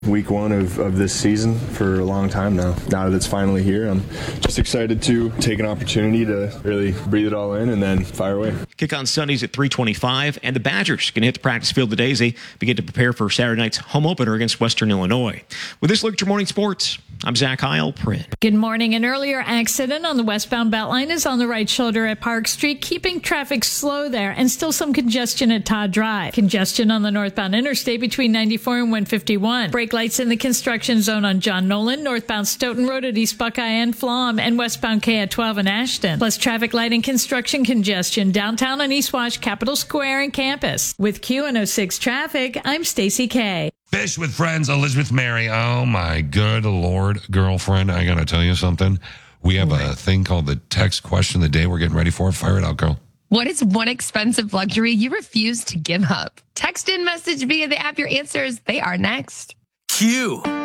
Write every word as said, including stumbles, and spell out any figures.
week one of, of this season for a long time now. Now that it's finally here, I'm just excited to take an opportunity to really breathe it all in and then fire away. Kick on Sundays at three twenty-five, and the Badgers can hit the practice field today as they begin to prepare for Saturday night's home opener against Western Illinois. With this look at your morning sports, I'm Zach Heil, Print. Good morning. An earlier accident on the westbound Beltline is on the right shoulder at Park Street, keeping traffic slow there, and still some congestion at Todd Drive. Congestion on the northbound interstate between ninety-four and one fifty-one. Brake lights in the construction zone on John Nolan, northbound Stoughton Road at East Buckeye and Flom, and westbound K at twelve in Ashton. Plus traffic light and construction congestion downtown on East Wash, Capitol Square, and Campus. With Q one oh six Traffic, I'm Stacy K. Fish with Friends, Elizabeth Mary. Oh, my good Lord, girlfriend. I got to tell you something. We have a thing called the text question of the day. We're getting ready for it. Fire it out, girl. What is one expensive luxury you refuse to give up? Text in message via the app your answers. They are next. Q.